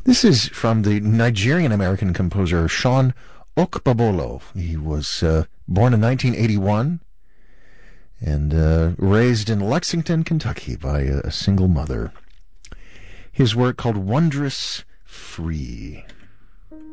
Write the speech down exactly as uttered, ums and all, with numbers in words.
This is from the Nigerian-American composer Sean Okpebholo. He was uh, born in nineteen eighty-one and uh, raised in Lexington, Kentucky by a, a single mother. His work called Wondrous Free.